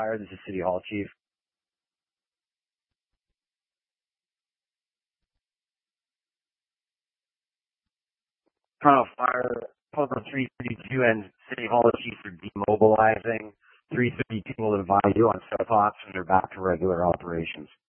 Fire. This is City Hall Chief. Toronto Fire, Telephone 332 and City Hall Chief are demobilizing. 332 will advise you on step ops and they're back to regular operations.